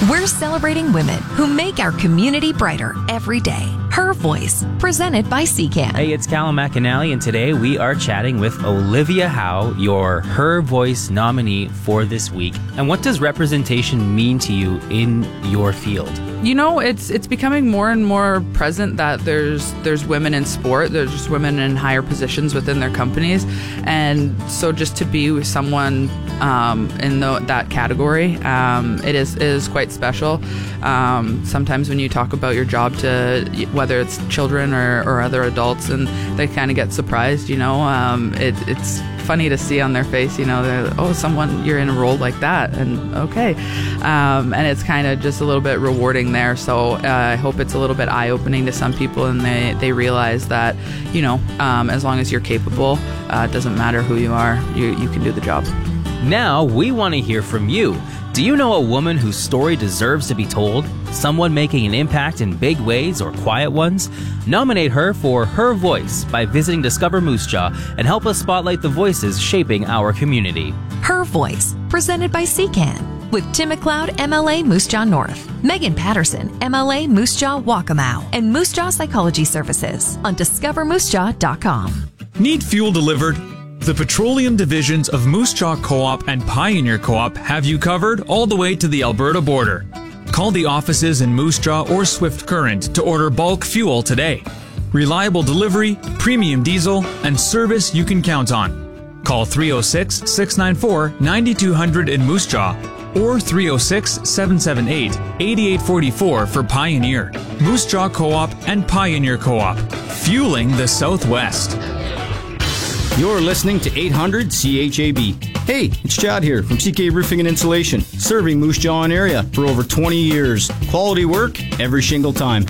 We're celebrating women who make our community brighter every day. Her Voice, presented by CCAN. Hey, it's Callum McAnally, and today we are chatting with Olivia Howe, your Her Voice nominee for this week. And what does representation mean to you in your field? You know, it's becoming more and more present that there's women in sport, there's just women in higher positions within their companies, and so just to be with someone in that category, it is quite special. Sometimes when you talk about your job to whether it's children or other adults, and they kind of get surprised, you know, it's funny to see on their face, you know, you're in a role like that, and okay, and it's kind of just a little bit rewarding there. So I hope it's a little bit eye-opening to some people, and they realize that, you know, as long as you're capable, it doesn't matter who you are, you can do the job. Now we want to hear from you. Do you know a woman whose story deserves to be told? Someone making an impact in big ways or quiet ones? Nominate her for Her Voice by visiting Discover Moose Jaw and help us spotlight the voices shaping our community. Her Voice, presented by CCAN, with Tim McLeod, MLA Moose Jaw North, Megan Patterson, MLA Moose Jaw Waccamaw, and Moose Jaw Psychology Services on discovermoosejaw.com. Need fuel delivered? The petroleum divisions of Moose Jaw Co-op and Pioneer Co-op have you covered all the way to the Alberta border. Call the offices in Moose Jaw or Swift Current to order bulk fuel today. Reliable delivery, premium diesel, and service you can count on. Call 306-694-9200 in Moose Jaw or 306-778-8844 for Pioneer. Moose Jaw Co-op and Pioneer Co-op, fueling the Southwest. You're listening to 800 CHAB. Hey, it's Chad here from CK Roofing and Insulation, serving Moose Jaw area for over 20 years. Quality work every single time.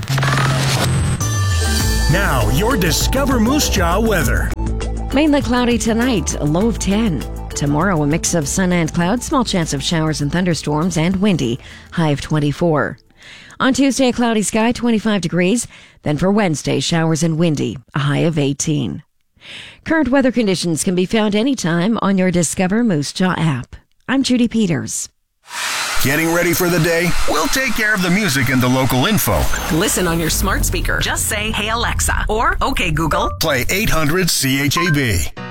Now, your Discover Moose Jaw weather. Mainly cloudy tonight, a low of 10. Tomorrow, a mix of sun and clouds, small chance of showers and thunderstorms, and windy, high of 24. On Tuesday, a cloudy sky, 25 degrees. Then for Wednesday, showers and windy, a high of 18. Current weather conditions can be found anytime on your Discover Moose Jaw app. I'm Judy Peters. Getting ready for the day? We'll take care of the music and the local info. Listen on your smart speaker. Just say, "Hey Alexa," or "Okay Google." Play 800 CHAB.